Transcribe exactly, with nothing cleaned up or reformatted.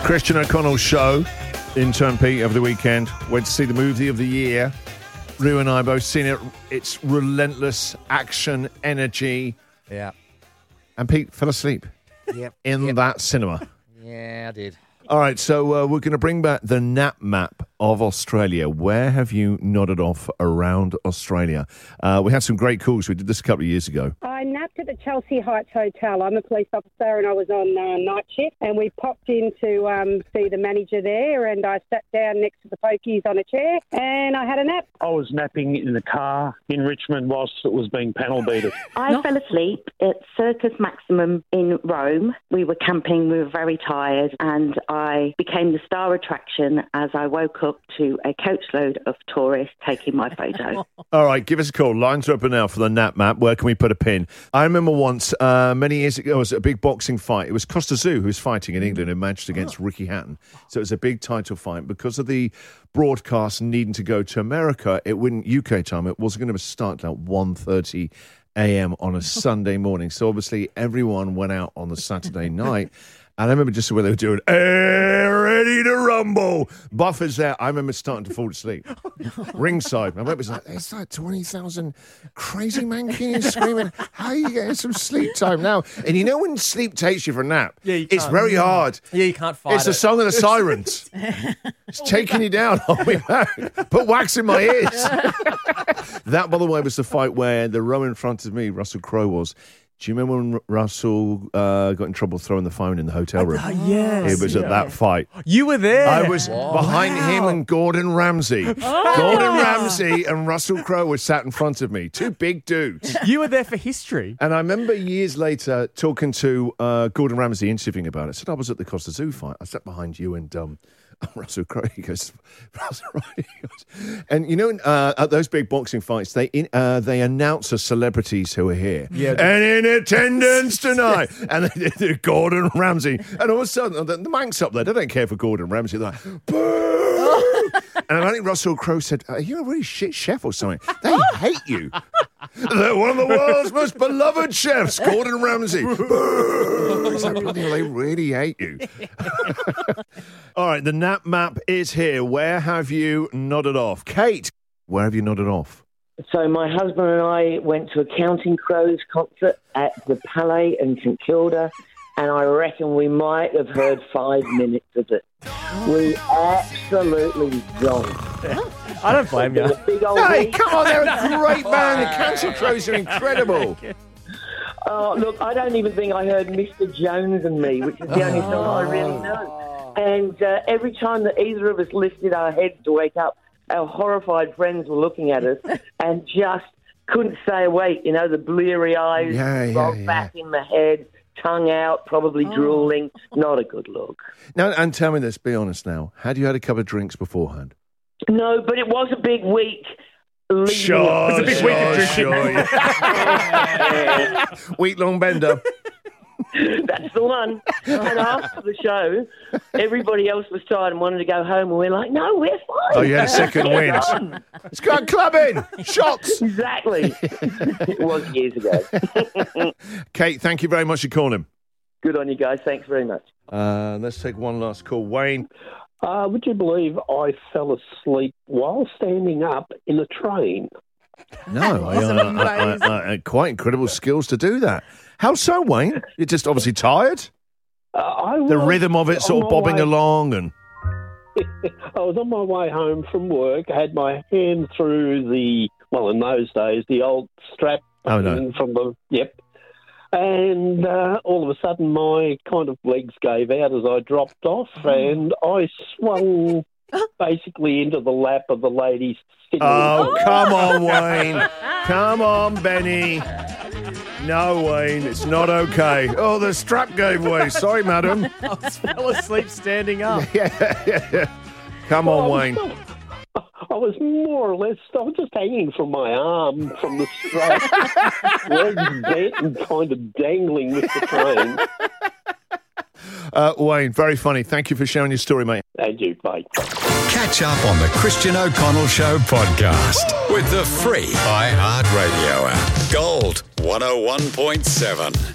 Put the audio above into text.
Christian O'Connell show in Turn Pete over the weekend. Went to see the movie of the year. Rue and I both seen it. It's relentless action, energy. Yeah. And Pete fell asleep Yep. in Yep. that cinema. Yeah, I did. All right, so uh, we're going to bring back the nap map of Australia. Where have you nodded off around Australia? Uh, we had some great calls. We did this a couple of years ago. I napped at the Chelsea Heights Hotel. I'm a police officer and I was on uh, night shift, and we popped in to um, see the manager there, and I sat down next to the pokies on a chair and I had a nap. I was napping in the car in Richmond whilst it was being panel beaten. I no. fell asleep at Circus Maximum in Rome. We were camping, we were very tired, and I became the star attraction as I woke up to a coachload of tourists taking my photo. All right, give us a call. Lines are open now for the nap map. Where can we put a pin? I remember once, uh, many years ago, it was a big boxing fight. It was Costa Zoo who was fighting in England in Manchester against Ricky Hatton. So it was a big title fight. Because of the broadcast needing to go to America, it wouldn't, U K time, it wasn't going to start at one thirty a.m. on a Sunday morning. So obviously everyone went out on the Saturday night. And I remember just where they were doing, hey, ready to rumble. Buffer's there. I remember starting to fall asleep. Ringside. I remember it was like, it's like twenty thousand crazy monkeys screaming, how are you getting some sleep time now? And you know when sleep takes you for a nap? Yeah, you it's can't. very hard. Yeah, you can't fight It's it. the song of the sirens. It's taking you down. Hold me back. Put wax in my ears. That, by the way, was the fight where the row in front of me, Russell Crowe, was. Do you remember when Russell uh, got in trouble throwing the phone in the hotel room? Uh, yes. It was at that fight. You were there. I was Wow. behind Wow. him and Gordon Ramsay. Oh. Gordon Ramsay and Russell Crowe were sat in front of me. Two big dudes. You were there for history. And I remember years later talking to uh, Gordon Ramsay, interviewing about it. I said, I was at the Costa Zoo fight. I sat behind you and um, Russell Crowe. He goes, Russell, right? He goes, and you know, uh, at those big boxing fights, they in, uh, they announce the celebrities who are here. Yeah. And in attendance tonight. And they did Gordon Ramsay. And all of a sudden, the, the Manx up there, they don't care for Gordon Ramsay. They're like, boo! And I think Russell Crowe said, are you a really shit chef or something? They hate you. They're one of the world's most beloved chefs, Gordon Ramsay. Boo! It's like, bloody hell, they really hate you. All right, the nap map is here. Where have you nodded off? Kate, where have you nodded off? So my husband and I went to a Counting Crows concert at the Palais in St Kilda, and I reckon we might have heard five minutes of it. We absolutely zonked. I don't blame you. Big old Hey, heat. come on, they're a great band. The Counting Crows are incredible. Oh, look, I don't even think I heard Mister Jones and Me, which is the only song I really know. And uh, every time that either of us lifted our heads to wake up, our horrified friends were looking at us and just couldn't stay awake. You know, the bleary eyes, Yeah, yeah, rolled yeah. back in the head, tongue out, probably drooling. Not a good look. Now, and tell me this, be honest now. Had you had a couple of drinks beforehand? No, but it was a big week. leading Sure, up to It's a big sure, week of drinking. sure, yeah. Week-long bender. That's the one. And after the show, everybody else was tired and wanted to go home, and we're like, no, we're fine. Oh, you had a second We're wind. done. Let's go out clubbing. Shots. Exactly. It was years ago. Kate, thank you very much for calling. Good on you guys. Thanks very much. Uh, let's take one last call. Wayne. Uh, would you believe I fell asleep while standing up in a train? No, I, I, I, I, I, quite incredible skills to do that. How so, Wayne? You're just obviously tired? Uh, I was The rhythm of it sort of on my bobbing way- along and... I was on my way home from work. I had my hand through the, well, in those days, the old strap Oh, no. thing from the, yep. And uh, all of a sudden, my kind of legs gave out as I dropped off, and I swung basically into the lap of the lady sitting. Oh, come on, Wayne. Come on, Benny. No, Wayne, it's not okay. Oh, the strap gave way. Sorry, madam. I fell asleep standing up. Yeah, yeah, yeah. Come on, Wayne. I was more or less, I was just hanging from my arm from the strap, legs bent and kind of dangling with the train. Uh, Wayne, very funny. Thank you for sharing your story, mate. And you, mate. Catch up on the Christian O'Connell Show podcast with the free iHeartRadio app. Gold one oh one point seven.